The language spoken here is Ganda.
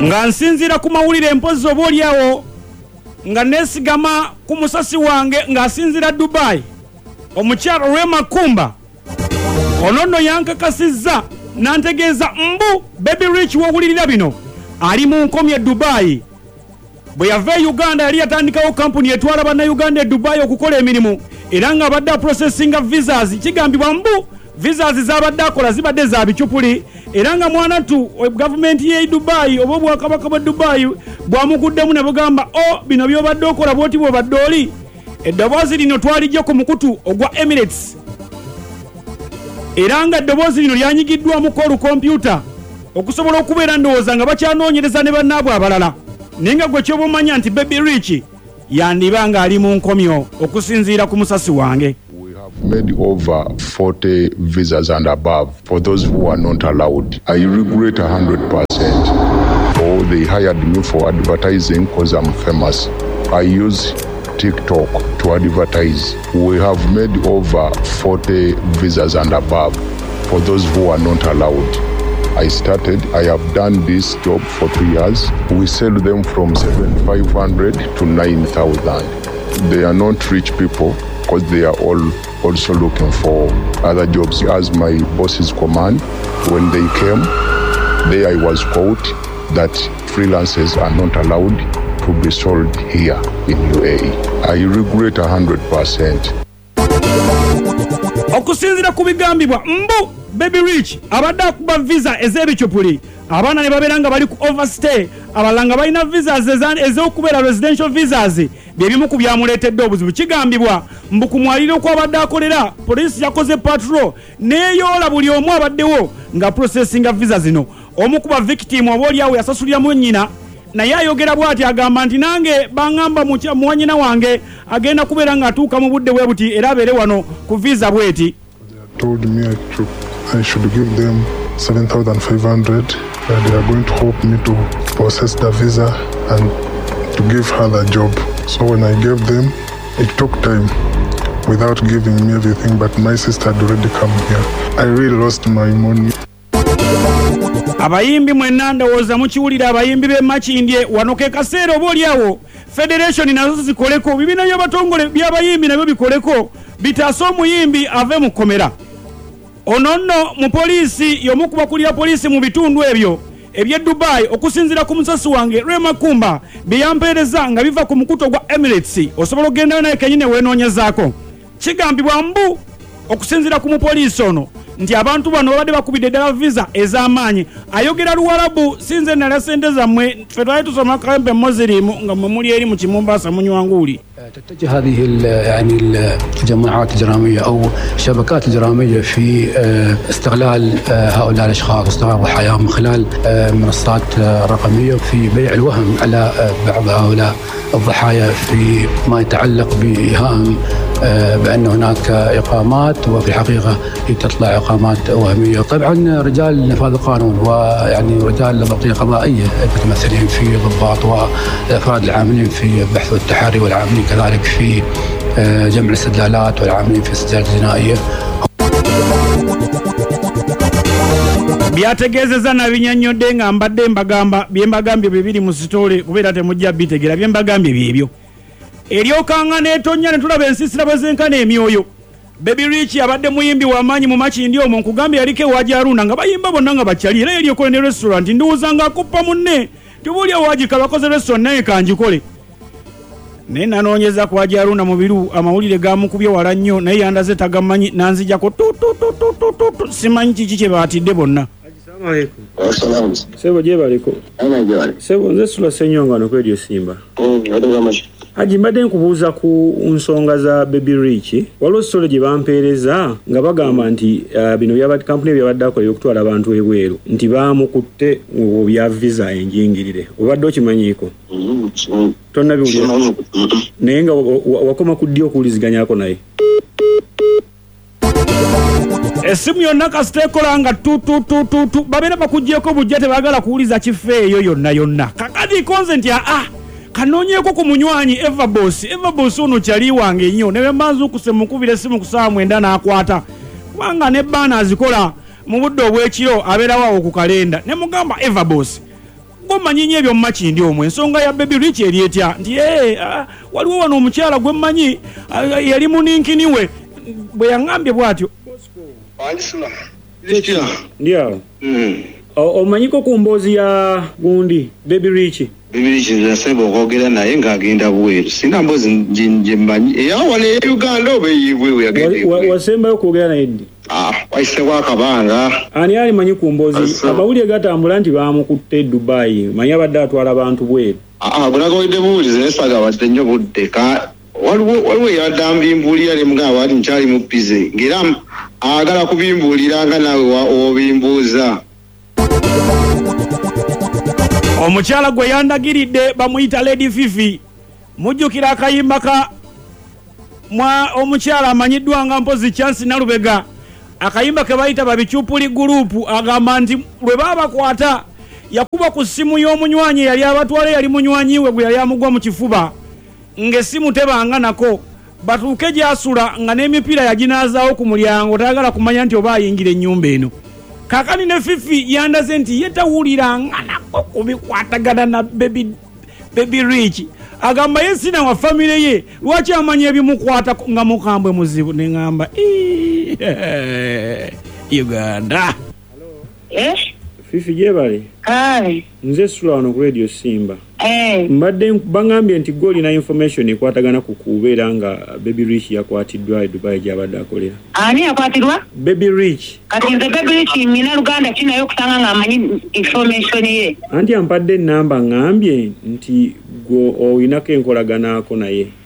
nga nsinzira ku mawulire empozi oboolyawo nga nesigama ku musasi wange ng'asinzira Dubai omukyalo Rema Kumba ono nno yankakasizza nantegeeza mbu Baby Rich wowulirira bino ali mu nkomye Dubai bwe yava Uganda yali yatandikawo kampuni etwala bannayuganda e Dubai okukola emirimu era nga abadde processinga visas kigambibwa mbu visas z'abadde akola zibadde za bicyupuli era nga mwanatu gavumenti ye Dubai oba obwakabaka bwa Dubai bwamuguddemu ne bugamba bino byobadde okola bwoti bwobadde oli eddoboozi lino twalijja ku mukutu ogwa Emirates era nga eddoboozi lino lyanyigiddwamuko olukompyuta okusobola okubeera ndowooza nga bakyanoonyereza ne bannaabwe abalala naye nga gwe kyoba omanya nti Baby Rich yandiba nga ali mu nkomyo okusinziira ku musasi wange. Made over 40 visas and above for those who are not allowed. I regret 100%. Or they hired me for advertising because I'm famous. I use TikTok to advertise. We have made over 40 visas and above for those who are not allowed. I have done this job for 2 years. We sell them from 7,500 to 9,000. They are not rich people because they are all also looking for other jobs. As my boss's command, when they came, there I was caught that freelancers are not allowed to be sold here in UAE. I regret 100%. Okusinzira ku bigambibwa mbu Baby Rich abadde akuba visa ez'ebicyupuli abaana ne babeera nga bali ku overstay abalala nga balina visas ez'okubeera residential visas byebimu ku byamuleetedde obuzibu. Kigambibwa mbu ku mwaliro kw'abadde akolera poliisi yakoze patrol neeyoola buli omu abaddewo nga processinga visa zino. Omu ku ba victim oboolyawo yasasuliramu nnyina naye ayogera bw'ati agamba nti nange baŋŋamba muwanyina wange agenda kubeera ng'atuuka mu budde bwe buti era abeere wano ku visa bweti. Told me I should give them 7,500. They are going to help me to process the visa and to give her the job. So when I gave them, it took time without giving me everything, but my sister had already come here. I really lost my money. Abayimbi mwenna ndowooza mukiwulira abayimbi b'e Makindye wano ke kaseera oboolyawo Federation nazo zikoleko bibiina by'abatongole by'abayimbi nabyo bikoleko bitaase omuyimbi ave mu kkomera. Ono nno mu poliisi y'omu ku bakulira poliisi mu bitundu ebyo eby'e Dubai okusinziira ku musasi wange Rema Kumba bye yampeereza nga biva ku mukuto gwa Emirates osobola okugendayo naye kenyine weenoonyezaako. Kigambibwa mbu okusinziira ku mupoliisi ono nti abantu bano babadde bakubidde ddala visa ez'amaanyi. Ayogera Luwarabu sinze nala sente zammwe ffe twali tusoma kampe Muslim nga mwe muli eri mu Kimumbasa munywanguuli. تتجه هذه يعني الجماعات الإجرامية أو الشبكات الإجرامية في استغلال هؤلاء الأشخاص واستغلال الحياة من خلال منصات رقمية في بيع الوهم على بعض هؤلاء الضحايا في ما يتعلق بإيهام بأن هناك إقامات وفي الحقيقة هي تطلع إقامات وهمية. طبعا رجال نفاذ القانون ويعني رجال الضبطية القضائية المتمثلين في ضباط والأفراد العاملين في البحث والتحري والعاملين كذلك في جمع الاستدلالات والعاملين في السجلات الجنائية. byategeezeza na binyanyodde nga mbadde mbagamba byembagambye bibiri mu sitole kubeera temujja bitegera byembagambye byebyo eryokanga n'etonnya ne tulaba ensisira bwe zenkana emyoyo. Baby Rich abadde muyimbi w'amaanyi mu Makindye omwo nkugambye yaliko ewaji Aruna nga bayimba bonna nga bakyali era eryokola ne restaurant ndowooza nga akuppa munne tubulya wajika bakoze restaurant naye kanjikole naye nanoonyeza ku waji Aruna mu biru amawulire gamukubye wala nnyo naye yandaze tagamanyi nanzijako simanyi kiki kye baatidde bonna. Sebo je baliko. Sebo nze sula senyonga no kwedio Simba. Haji mbadde nkubuuza ku nsonga za Baby Rich. Waliwo sitole gye bampeereza nga bagamba nti bino byabadde kampuni byabadde akola okutwala abantu ebweru nti baamukutte mu bya visa enjingirire. Obadde okimanyiiko? Tonna biwulira. Naye nga wakoma ku ddyo okuwuliziganyako naye. Esimu yonna kasitekola nga tu babeera bakuggyeko bujja tebaagala kuwuliza kiffe eyo yonna kakati konze nti kanoonyeeko ku munywanyi Eva Boss ono kyali wange nnyo ne bembanza okuse mukubira esimu ku ssaawa 9 n'akwata kubanga ne bbaana azikola mu budde obw'ekiro abeerawo ku kalenda ne mugamba Eva Boss manyinyi ebyo mmachi ndi omwe ensonga ya Baby Rich eri etya nti waliwo wano omukyala gwe mmanyi yali muninkiniwe bwe yaŋŋambye bw'atyo ndio omanyiko ku mboozi ya gundi Baby Rich nasemba okwogera naye ng'agenda bweru sina mboozi nje mmanyi eyawala e Uganda oba eyiibwewe yagenda wasembayo okwogera naye ddi wayiseeko akabanga ani ali manyi ku mboozi amawulire gatambula nti baamukutte Dubai manyi abadde atwala abantu bweru bunagawedde buwulize naye saagabadde nnyo budde waliwo eyadambimbuulira ne mugamba wali nkyali mu pize ng'era agala kubimbuulira nga naawe obimbuuza omukyala gwe yandagiridde bamuyita Lady Fifi mujjukira akayimba ka omukyala amanyiddwa nga mpozi Chance Nalubega akayimba ke bayita babikyupuli gurupu agamba nti lwe baabakwata yakuba ku ssimu y'omunywanyi yali abatwale yali munywanyiwe gwe yali amugwa mu kifuba ng'essimu tebanga nako batuuke gy'asula nga n'emipiira yaginaazaawo ku mulyango tayagala kumanya nti oba ayingira ennyumba eno kakani ne Fifi yandaze nti ye tawuliranga nako kubikwatagana na Baby Rich agamba ye sina wa famire ye lwaki amanya ebimukwata nga mukambwe muzibu ne ngamba Uganda Fifi jebale nze sula wano ku Radio Simba mbadde bangambye nti goli na information ekwatagana ku kubeera nga Baby Rich yakwatiddwa Dubai gy'abadde akolera. Ani yakwatirwa? Baby Rich. Kati nze Baby Rich nina Luganda kinayo kusanga nga amanyi information ye. Anti ampadde namba ngambye nti go oyinako enkolaganaako naye.